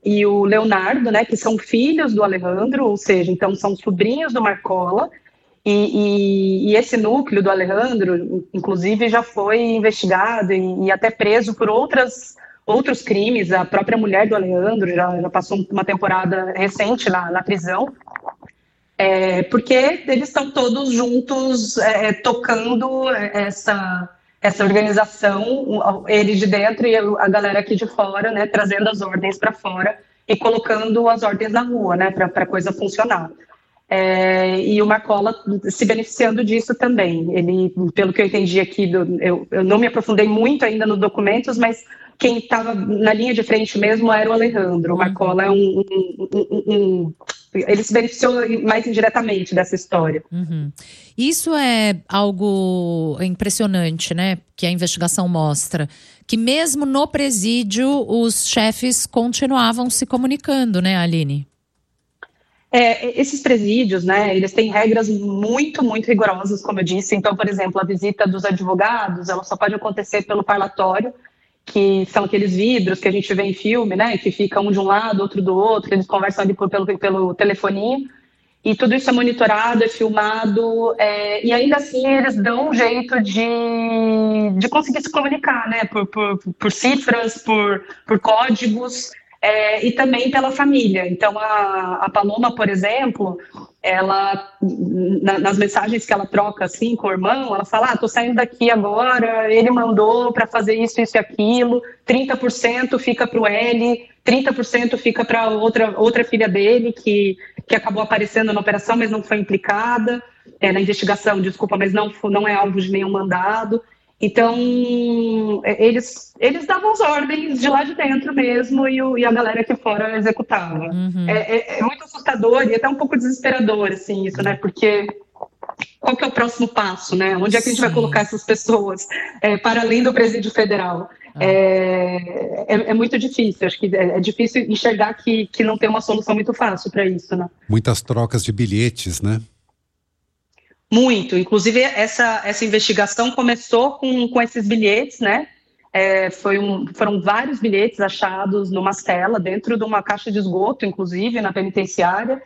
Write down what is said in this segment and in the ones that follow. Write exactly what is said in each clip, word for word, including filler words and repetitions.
e o Leonardo, né, que são filhos do Alejandro, ou seja, então são sobrinhos do Marcola, e, e, e esse núcleo do Alejandro, inclusive, já foi investigado e, e até preso por outras, outros crimes. A própria mulher do Alejandro já, já passou uma temporada recente na, na prisão, é, porque eles estão todos juntos é, tocando essa... essa organização, ele de dentro e a galera aqui de fora, né, trazendo as ordens para fora e colocando as ordens na rua, né, para a coisa funcionar. É, e o Marcola se beneficiando disso também. Ele, pelo que eu entendi aqui, do, eu, eu não me aprofundei muito ainda nos documentos, mas quem estava na linha de frente mesmo era o Alejandro. O Marcola é um, um, um, um ele se beneficiou mais indiretamente dessa história. Uhum. Isso é algo impressionante, né? Que a investigação mostra. Que mesmo no presídio, os chefes continuavam se comunicando, né, Aline? É, esses presídios, né, eles têm regras muito, muito rigorosas, como eu disse. Então, por exemplo, a visita dos advogados, ela só pode acontecer pelo parlatório, que são aqueles vidros que a gente vê em filme, né, que fica um de um lado, outro do outro, eles conversam ali por, pelo, pelo telefoninho, e tudo isso é monitorado, é filmado, é, e ainda assim eles dão um jeito de, de conseguir se comunicar, né, por, por, por cifras, por, por códigos, é, e também pela família. Então, a, a Paloma, por exemplo, ela, na, nas mensagens que ela troca assim com o irmão, ela fala, ah, tô saindo daqui agora, ele mandou para fazer isso, isso e aquilo, trinta por cento fica para o L, trinta por cento fica para outra, outra filha dele, que, que acabou aparecendo na operação, mas não foi implicada, é, na investigação, desculpa, mas não, não é alvo de nenhum mandado. Então, eles, eles davam as ordens de lá de dentro mesmo e, o, e a galera aqui fora executava. Uhum. É, é, é muito assustador e até um pouco desesperador, assim, isso, né? Porque qual que é o próximo passo, né? Onde é que a gente Sim. vai colocar essas pessoas é, para além do presídio federal? Ah. É, é, é muito difícil, acho que é, é difícil enxergar que, que não tem uma solução muito fácil para isso, né? Muitas trocas de bilhetes, né? Muito, inclusive essa, essa investigação começou com, com esses bilhetes, né? É, foi um, foram vários bilhetes achados numa cela, dentro de uma caixa de esgoto, inclusive, na penitenciária,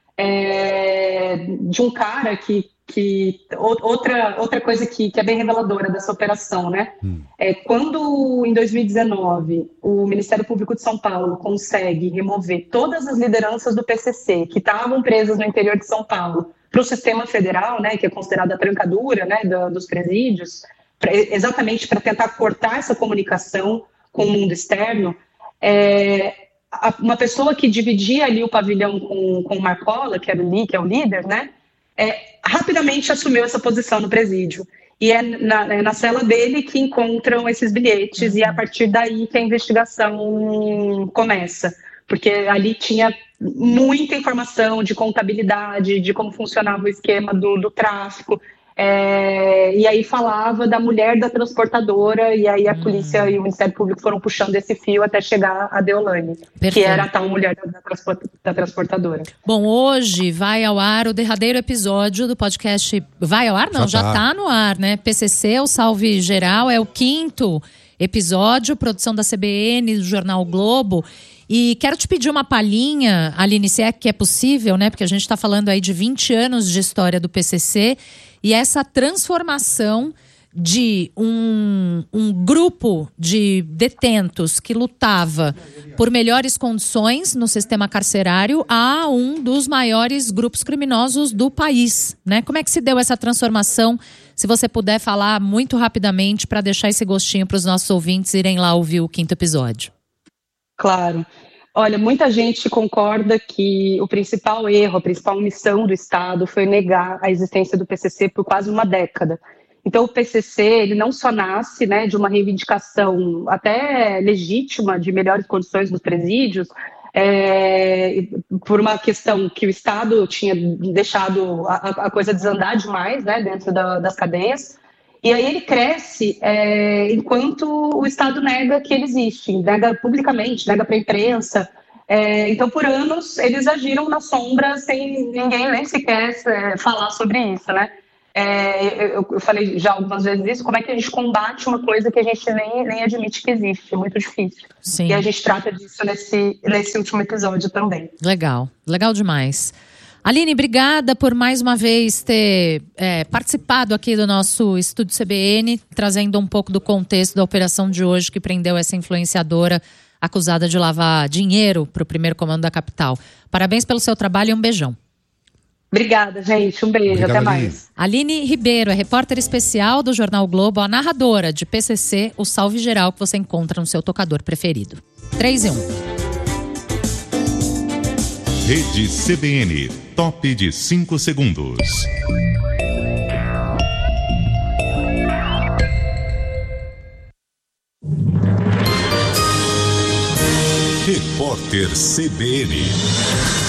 é, de um cara que, que outra, outra coisa que, que é bem reveladora dessa operação, né? Hum. É, quando, em dois mil e dezenove, o Ministério Público de São Paulo consegue remover todas as lideranças do P C C, que estavam presas no interior de São Paulo, para o sistema federal, né, que é considerada a trancadura, né, do, dos presídios, pra, exatamente para tentar cortar essa comunicação com o mundo externo, é, a, uma pessoa que dividia ali o pavilhão com, com o Marcola, que, era o, que é o líder, né, é, rapidamente assumiu essa posição no presídio. E é na, é na cela dele que encontram esses bilhetes, uhum. e é a partir daí que a investigação começa. Porque ali tinha muita informação de contabilidade, de como funcionava o esquema do, do tráfico, é, e aí falava da mulher da transportadora, e aí a polícia hum. e o Ministério Público foram puxando esse fio até chegar a Deolane, Perfeito. que era a tal mulher da, da transportadora. Bom, hoje vai ao ar o derradeiro episódio do podcast. Vai ao ar? Não, já, já tá. tá no ar, né? P C C, o Salve Geral, é o quinto episódio, produção da C B N, do Jornal o Globo. E quero te pedir uma palhinha, Aline, se é que é possível, né? Porque a gente está falando aí de vinte anos de história do P C C e essa transformação de um, um grupo de detentos que lutava por melhores condições no sistema carcerário a um dos maiores grupos criminosos do país, né? Como é que se deu essa transformação? Se você puder falar muito rapidamente para deixar esse gostinho para os nossos ouvintes irem lá ouvir o quinto episódio. Claro. Olha, muita gente concorda que o principal erro, a principal omissão do Estado foi negar a existência do P C C por quase uma década. Então, o P C C, ele não só nasce, né, de uma reivindicação até legítima de melhores condições nos presídios, é, por uma questão que o Estado tinha deixado a, a coisa desandar demais, né, dentro da, das cadeias. E aí ele cresce é, enquanto o Estado nega que ele existe, nega publicamente, nega para a imprensa. É, então, por anos, eles agiram na sombra sem ninguém nem sequer é, falar sobre isso, né? É, eu, eu falei já algumas vezes isso, como é que a gente combate uma coisa que a gente nem, nem admite que existe, é muito difícil. Sim. E a gente trata disso nesse, nesse último episódio também. Legal, legal demais. Aline, obrigada por mais uma vez ter é, participado aqui do nosso Estúdio C B N, trazendo um pouco do contexto da operação de hoje que prendeu essa influenciadora acusada de lavar dinheiro para o primeiro comando da capital. Parabéns pelo seu trabalho e um beijão. Obrigada, gente. Um beijo. Obrigado, até Aline. mais. Aline Ribeiro é repórter especial do Jornal O Globo, a narradora de P C C, o Salve Geral, que você encontra no seu tocador preferido. três e um. Rede C B N, top de cinco segundos. Repórter C B N.